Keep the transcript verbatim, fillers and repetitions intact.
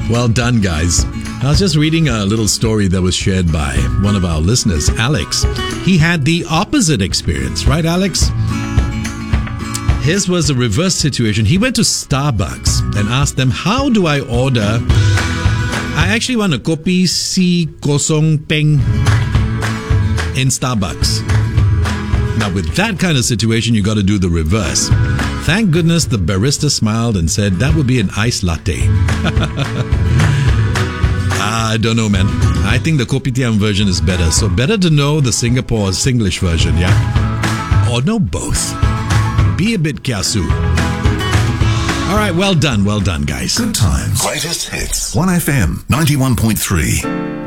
Well done, guys. I was just reading a little story that was shared by one of our listeners, Alex. He had the opposite experience, right, Alex? His was a reverse situation. He went to Starbucks and asked them, how do I order? I actually want a kopi si kosong peng in Starbucks. Now, with that kind of situation, you got to do the reverse. Thank goodness the barista smiled and said that would be an iced latte. I don't know, man. I think the Kopitiam version is better. So better to know the Singapore Singlish version, yeah? Or know both. Be a bit kiasu. All right, well done, well done, guys. Good times. Greatest hits. one F M ninety-one point three.